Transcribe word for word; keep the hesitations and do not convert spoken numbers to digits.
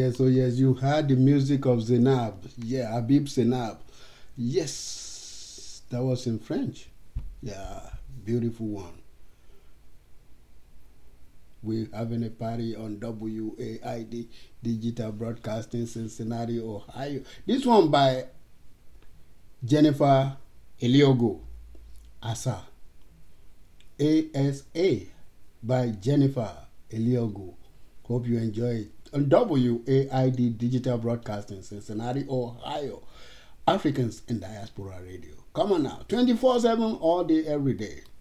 yes, oh yes, you heard the music of Zainab. Yeah, Habib Zainab. Yes, that was in French. Yeah, beautiful one. We're having a party on W A I D Digital Broadcasting, Cincinnati, Ohio. This one by Jennifer Eliogo. Asa. A S A by Jennifer Eliogo. Hope you enjoy it. On W A I D Digital Broadcasting, Cincinnati, Ohio. Africans in Diaspora Radio. Come on now. twenty-four seven all day, every day.